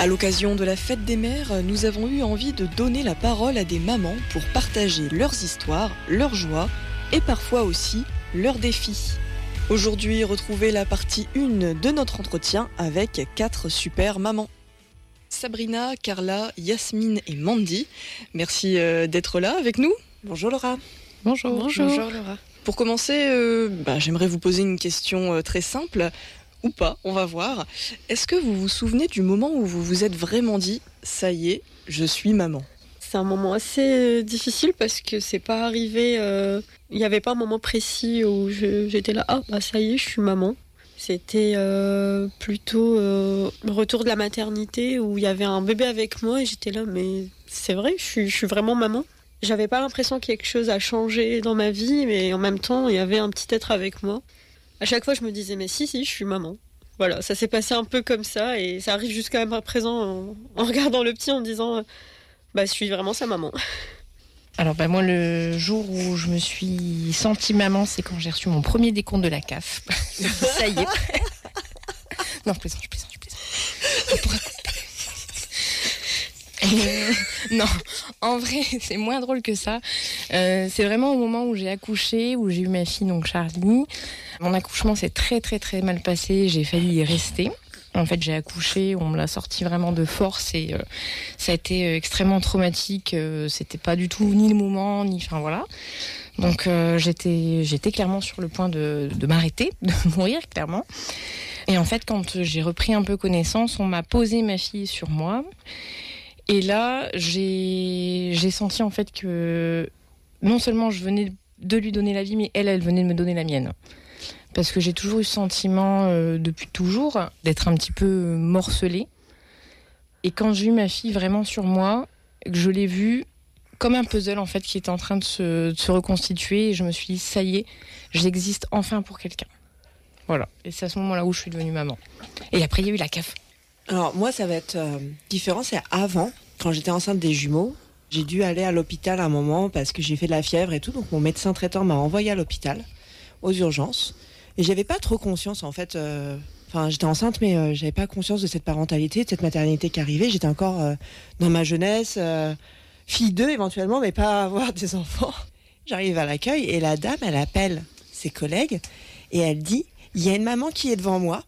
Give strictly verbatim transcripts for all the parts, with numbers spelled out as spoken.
À l'occasion de la fête des mères, nous avons eu envie de donner la parole à des mamans pour partager leurs histoires, leurs joies et parfois aussi leurs défis. Aujourd'hui, retrouvez la partie un de notre entretien avec quatre super mamans. Sabrina, Carla, Yasmine et Mandy, merci d'être là avec nous. Bonjour Laura. Bonjour. Bonjour. Bonjour Laura. Pour commencer, euh, bah, j'aimerais vous poser une question euh, très simple. Ou pas, on va voir. Est-ce que vous vous souvenez du moment où vous vous êtes vraiment dit « ça y est, je suis maman » ? C'est un moment assez difficile parce que c'est pas arrivé... Euh... Il n'y avait pas un moment précis où je, j'étais là « ah bah ça y est, je suis maman ». C'était euh, plutôt euh, le retour de la maternité où il y avait un bébé avec moi et j'étais là « mais c'est vrai, je suis, je suis vraiment maman ». J'avais pas l'impression que quelque chose a changé dans ma vie, mais en même temps, il y avait un petit être avec moi. À chaque fois, je me disais, mais si, si, je suis maman. Voilà, ça s'est passé un peu comme ça, et ça arrive jusqu'à même à présent, en, en regardant le petit, en disant, bah, je suis vraiment sa maman. Alors, bah, moi, le jour où je me suis sentie maman, c'est quand j'ai reçu mon premier décompte de la C A F. Ça y est. Non, je plaisante, je plaisante, je plaisante. Euh, non, en vrai, c'est moins drôle que ça. Euh, c'est vraiment au moment où j'ai accouché, où j'ai eu ma fille, donc Charlie. Mon accouchement s'est très très très mal passé, j'ai failli y rester. En fait, j'ai accouché, on me l'a sorti vraiment de force et euh, ça a été euh, extrêmement traumatique. Euh, c'était pas du tout ni le moment, ni... Enfin voilà. Donc euh, j'étais, j'étais clairement sur le point de, de m'arrêter, de mourir clairement. Et en fait, quand j'ai repris un peu connaissance, on m'a posé ma fille sur moi. Et là, j'ai, j'ai senti en fait que non seulement je venais de lui donner la vie, mais elle, elle venait de me donner la mienne. Parce que j'ai toujours eu ce sentiment, euh, depuis toujours, d'être un petit peu morcelée. Et quand j'ai eu ma fille vraiment sur moi, que je l'ai vue comme un puzzle en fait qui était en train de se, de se reconstituer, et je me suis dit, ça y est, j'existe enfin pour quelqu'un. Voilà. Et c'est à ce moment-là où je suis devenue maman. Et après, il y a eu la C A F. Alors moi ça va être euh, différent, c'est avant, quand j'étais enceinte des jumeaux, j'ai dû aller à l'hôpital à un moment parce que j'ai fait de la fièvre et tout, donc mon médecin traitant m'a envoyé à l'hôpital, aux urgences, et j'avais pas trop conscience en fait, euh, enfin j'étais enceinte mais euh, j'avais pas conscience de cette parentalité, de cette maternité qui arrivait, j'étais encore euh, dans ma jeunesse, euh, fille d'eux éventuellement, mais pas avoir des enfants. J'arrive à l'accueil et la dame elle appelle ses collègues et elle dit, il y a une maman qui est devant moi.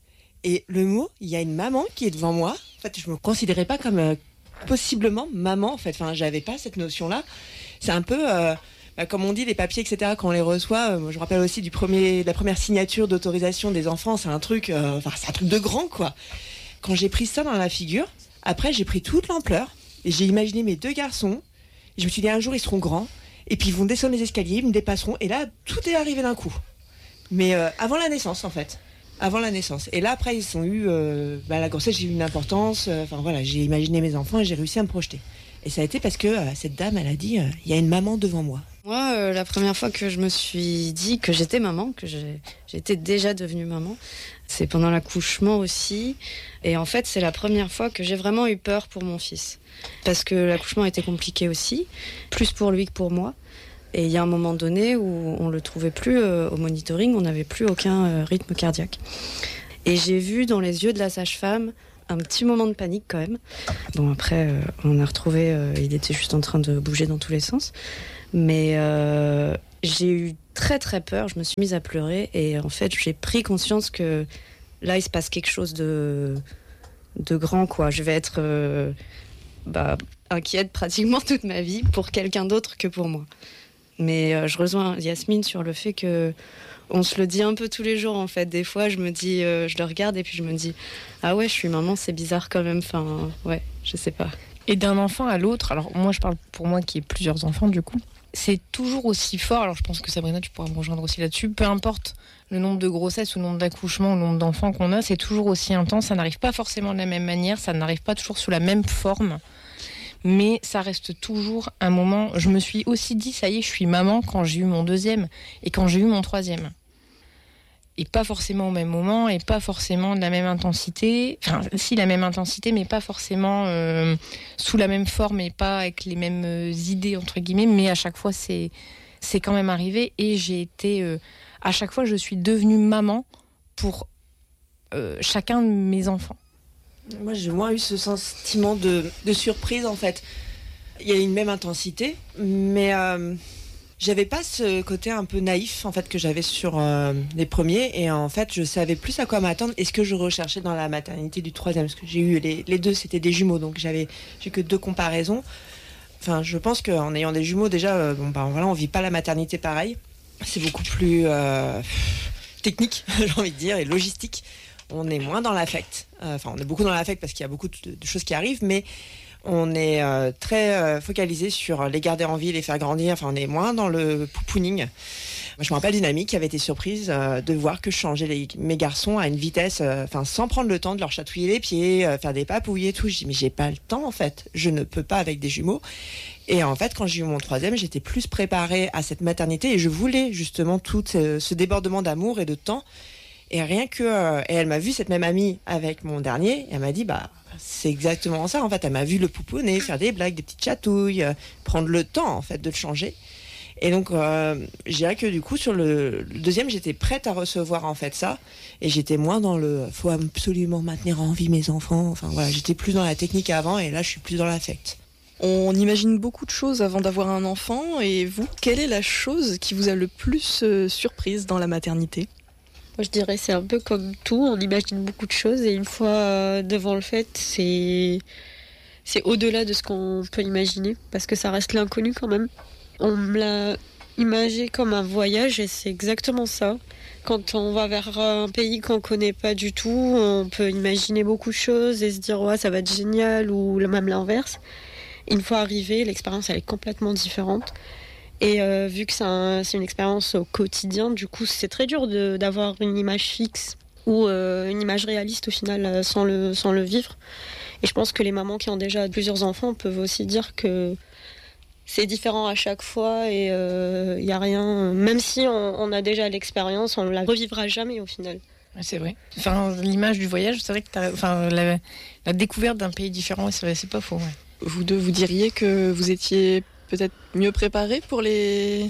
Et le mot, il y a une maman qui est devant moi. En fait, je me considérais pas comme euh, possiblement maman. En fait, enfin, j'avais pas cette notion-là. C'est un peu, euh, bah, comme on dit, les papiers, et cetera. Quand on les reçoit, euh, je me rappelle aussi du premier, de la première signature d'autorisation des enfants. C'est un truc, euh, enfin, c'est un truc de grand, quoi. Quand j'ai pris ça dans la figure, après, j'ai pris toute l'ampleur et j'ai imaginé mes deux garçons. Et je me suis dit, un jour, ils seront grands et puis ils vont descendre les escaliers, ils me dépasseront. Et là, tout est arrivé d'un coup. Mais euh, avant la naissance, en fait. Avant la naissance. Et là, après, ils ont eu... Euh, bah, la grossesse, j'ai eu une importance. Enfin, euh, voilà, j'ai imaginé mes enfants et j'ai réussi à me projeter. Et ça a été parce que euh, cette dame, elle a dit, il euh, y a une maman devant moi. Moi, euh, la première fois que je me suis dit que j'étais maman, que j'ai, j'étais déjà devenue maman, c'est pendant l'accouchement aussi. Et en fait, c'est la première fois que j'ai vraiment eu peur pour mon fils. Parce que l'accouchement était compliqué aussi, plus pour lui que pour moi. Et il y a un moment donné où on le trouvait plus euh, au monitoring, on n'avait plus aucun euh, rythme cardiaque. Et j'ai vu dans les yeux de la sage-femme un petit moment de panique quand même. Bon après, euh, on a retrouvé, euh, il était juste en train de bouger dans tous les sens. Mais euh, j'ai eu très très peur, je me suis mise à pleurer et en fait j'ai pris conscience que là il se passe quelque chose de, de grand quoi. Je vais être euh, bah, inquiète pratiquement toute ma vie pour quelqu'un d'autre que pour moi. Mais euh, je rejoins Yasmine sur le fait que on se le dit un peu tous les jours en fait. Des fois, je me dis, euh, je le regarde et puis je me dis, ah ouais, je suis maman, c'est bizarre quand même. Enfin, ouais, je sais pas. Et d'un enfant à l'autre, alors moi je parle pour moi qui ai plusieurs enfants du coup, c'est toujours aussi fort. Alors je pense que Sabrina, tu pourras me rejoindre aussi là-dessus. Peu importe le nombre de grossesses ou le nombre d'accouchements, le nombre d'enfants qu'on a, c'est toujours aussi intense. Ça n'arrive pas forcément de la même manière, ça n'arrive pas toujours sous la même forme. Mais ça reste toujours un moment... Je me suis aussi dit, ça y est, je suis maman quand j'ai eu mon deuxième et quand j'ai eu mon troisième. Et pas forcément au même moment et pas forcément de la même intensité. Enfin, si, la même intensité, mais pas forcément euh, sous la même forme et pas avec les mêmes euh, idées, entre guillemets. Mais à chaque fois, c'est, c'est quand même arrivé. Et j'ai été... Euh, à chaque fois, je suis devenue maman pour euh, chacun de mes enfants. Moi, j'ai moins eu ce sentiment de, de surprise, en fait. Il y a une même intensité, mais euh, j'avais pas ce côté un peu naïf, en fait, que j'avais sur euh, les premiers. Et en fait, je savais plus à quoi m'attendre et ce que je recherchais dans la maternité du troisième. Parce que j'ai eu les, les deux, c'était des jumeaux, donc j'avais j'ai que deux comparaisons. Enfin, je pense qu'en ayant des jumeaux, déjà, euh, bon, ben, voilà, on vit pas la maternité pareil. C'est beaucoup plus euh, technique, j'ai envie de dire, et logistique. On est moins dans l'affect. Euh, enfin, on est beaucoup dans l'affect parce qu'il y a beaucoup de, de choses qui arrivent, mais on est euh, très euh, focalisé sur les garder en vie, les faire grandir. Enfin, on est moins dans le poupouning. Moi, je me rappelle d'une amie qui avait été surprise euh, de voir que je changeais les, mes garçons à une vitesse, euh, enfin, sans prendre le temps de leur chatouiller les pieds, euh, faire des papouilles et tout. Je dis, mais j'ai pas le temps, en fait. Je ne peux pas avec des jumeaux. Et en fait, quand j'ai eu mon troisième, j'étais plus préparée à cette maternité et je voulais justement tout ce, ce débordement d'amour et de temps. Et rien que, euh, et elle m'a vu, cette même amie, avec mon dernier, et elle m'a dit, bah, c'est exactement ça, en fait. Elle m'a vu le pouponner, faire des blagues, des petites chatouilles, euh, prendre le temps, en fait, de le changer. Et donc, euh, je dirais que du coup, sur le, le deuxième, j'étais prête à recevoir, en fait, ça. Et j'étais moins dans le, faut absolument maintenir en vie mes enfants. Enfin, voilà, j'étais plus dans la technique avant, et là, je suis plus dans l'affect. On imagine beaucoup de choses avant d'avoir un enfant, et vous, quelle est la chose qui vous a le plus euh, surprise dans la maternité ? Moi, je dirais c'est un peu comme tout, on imagine beaucoup de choses et une fois euh, devant le fait, c'est c'est au-delà de ce qu'on peut imaginer parce que ça reste l'inconnu quand même. On me l'a imagé comme un voyage et c'est exactement ça. Quand on va vers un pays qu'on connaît pas du tout, on peut imaginer beaucoup de choses et se dire ouais, ça va être génial ou même l'inverse. Une fois arrivé, l'expérience elle est complètement différente. Et euh, vu que c'est, un, c'est une expérience au quotidien, du coup, c'est très dur de, d'avoir une image fixe ou euh, une image réaliste au final euh, sans le, sans le vivre. Et je pense que les mamans qui ont déjà plusieurs enfants peuvent aussi dire que c'est différent à chaque fois et il euh, n'y a rien. Même si on, on a déjà l'expérience, on ne la revivra jamais au final. C'est vrai. Enfin, l'image du voyage, c'est vrai que t'as, enfin, la, la découverte d'un pays différent, c'est, vrai, c'est pas faux. Ouais. Vous deux, vous diriez que vous étiez peut-être mieux préparés pour les...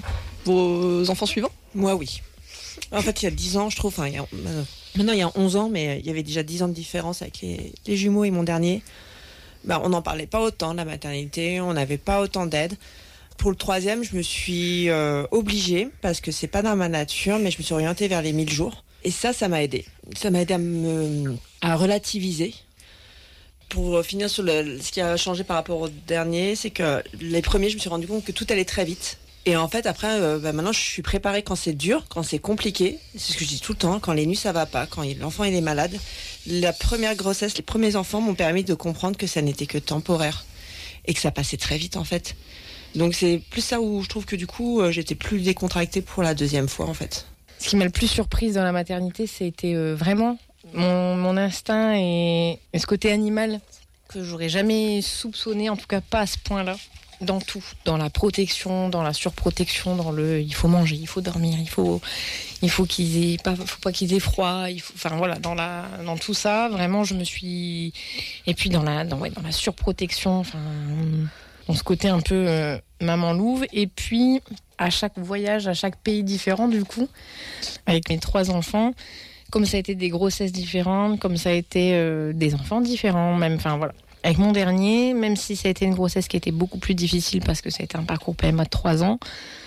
vos enfants suivants ? Moi, oui. En fait, il y a dix ans, je trouve, enfin, il y a, euh, maintenant il y a onze ans, mais il y avait déjà dix ans de différence avec les, les jumeaux et mon dernier. Ben, on n'en parlait pas autant de la maternité, on n'avait pas autant d'aide. Pour le troisième, je me suis euh, obligée, parce que c'est pas dans ma nature, mais je me suis orientée vers les mille jours. Et ça, ça m'a aidé. Ça m'a aidé à me à relativiser. Pour finir sur le, ce qui a changé par rapport au dernier, c'est que les premiers, je me suis rendu compte que tout allait très vite. Et en fait, après, euh, bah maintenant, je suis préparée quand c'est dur, quand c'est compliqué. C'est ce que je dis tout le temps, quand les nuits, ça va pas, quand il, l'enfant, il est malade. La première grossesse, les premiers enfants m'ont permis de comprendre que ça n'était que temporaire. Et que ça passait très vite, en fait. Donc, c'est plus ça où je trouve que du coup, euh, j'étais plus décontractée pour la deuxième fois, en fait. Ce qui m'a le plus surprise dans la maternité, c'était euh, vraiment mon, mon instinct et, et ce côté animal que j'aurais jamais soupçonné, en tout cas pas à ce point-là. Dans tout, dans la protection, dans la surprotection, dans le il faut manger, il faut dormir, il faut il faut qu'ils aient pas faut pas qu'ils aient froid, il faut enfin voilà, dans la dans tout ça, vraiment je me suis et puis dans la dans ouais, dans la surprotection, enfin dans ce côté un peu euh, maman louve et puis à chaque voyage, à chaque pays différent du coup avec mes trois enfants, comme ça a été des grossesses différentes, comme ça a été euh, des enfants différents même, enfin voilà. Avec mon dernier, même si ça a été une grossesse qui était beaucoup plus difficile parce que ça a été un parcours P M A de trois ans,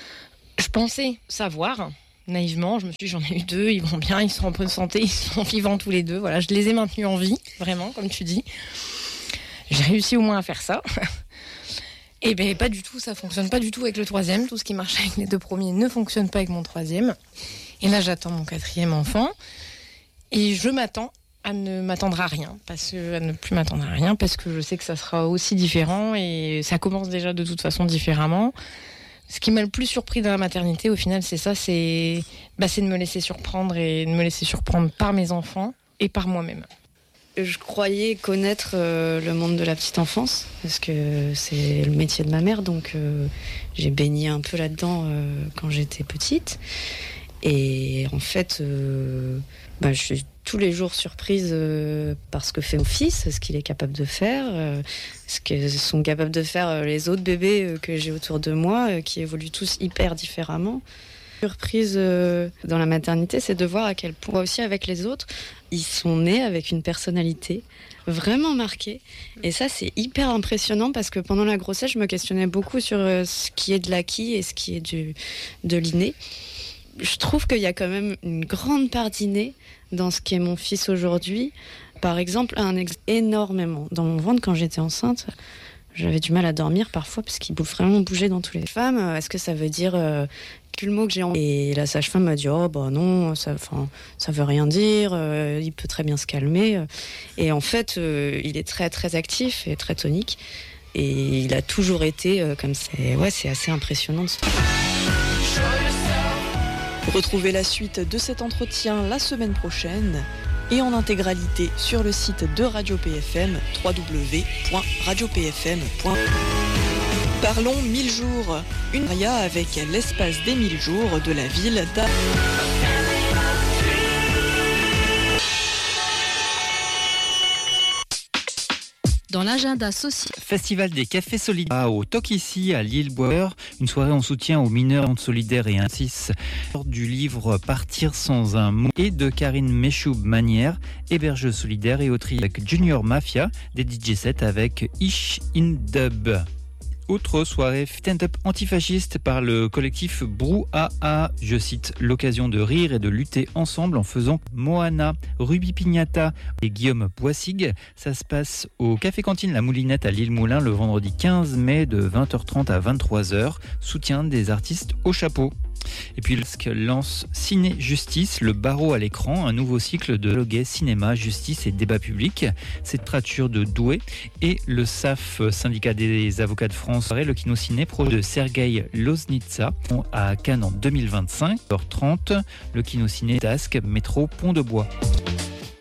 je pensais savoir, naïvement, je me suis dit j'en ai eu deux, ils vont bien, ils sont en bonne santé, ils sont vivants tous les deux, voilà, je les ai maintenus en vie, vraiment, comme tu dis. J'ai réussi au moins à faire ça. Et bien pas du tout, ça fonctionne pas du tout avec le troisième, tout ce qui marche avec les deux premiers ne fonctionne pas avec mon troisième. Et là j'attends mon quatrième enfant, et je m'attends à ne m'attendre à rien, parce que, à ne plus m'attendre à rien, parce que je sais que ça sera aussi différent et ça commence déjà de toute façon différemment. Ce qui m'a le plus surpris dans la maternité, au final, c'est ça, c'est, bah, c'est de me laisser surprendre et de me laisser surprendre par mes enfants et par moi-même. Je croyais connaître euh, le monde de la petite enfance, parce que c'est le métier de ma mère, donc euh, j'ai baigné un peu là-dedans euh, quand j'étais petite. Et en fait, euh, bah, je suis tous les jours surprise euh, par ce que fait mon fils, ce qu'il est capable de faire, euh, ce que sont capables de faire les autres bébés euh, que j'ai autour de moi, euh, qui évoluent tous hyper différemment. Surprise euh, dans la maternité, c'est de voir à quel point aussi avec les autres, ils sont nés avec une personnalité vraiment marquée. Et ça, c'est hyper impressionnant parce que pendant la grossesse, je me questionnais beaucoup sur euh, ce qui est de l'acquis et ce qui est du, de l'inné. Je trouve qu'il y a quand même une grande part d'inné dans ce qui est mon fils aujourd'hui. Par exemple, un ex- énormément. Dans mon ventre, quand j'étais enceinte, j'avais du mal à dormir parfois parce qu'il bouge vraiment bouger dans tous les femmes. Est-ce que ça veut dire euh, le mot que j'ai en... Et la sage-femme m'a dit oh bah non, ça, ça veut rien dire. Euh, il peut très bien se calmer. Et en fait, euh, il est très très actif et très tonique. Et il a toujours été euh, comme ça. Et ouais, c'est assez impressionnant. De se... Retrouvez la suite de cet entretien la semaine prochaine et en intégralité sur le site de Radio P F M, w w w point radio p f m point com. Parlons mille jours, une aria avec l'espace des mille jours de la ville d'A. Dans l'agenda social. Festival des cafés solidaires au Tokissi à Lillebois. Une soirée en soutien aux mineurs solidaires et ainsi du livre Partir sans un mot et de Karine Meshoub-Manière, hébergeuse solidaire et autrice avec Junior Mafia, des D J sets avec Ish in Dub. Autre soirée stand-up antifasciste par le collectif Brouhaha, je cite, l'occasion de rire et de lutter ensemble en faisant Moana, Ruby Pignata et Guillaume Boissig. Ça se passe au Café Cantine La Moulinette à Lille-Moulin le vendredi quinze mai de vingt heures trente à vingt-trois heures. Soutien des artistes au chapeau. Et puis le lance Ciné Justice, le barreau à l'écran, un nouveau cycle de dialogue cinéma, justice et débat public. Cette trature de Douai et le S A F, syndicat des avocats de France, le Kino Ciné, projet de Sergueï Loznitsa à Cannes en deux mille vingt-cinq, heure trente, le Kino Ciné Tasque, métro Pont de Bois.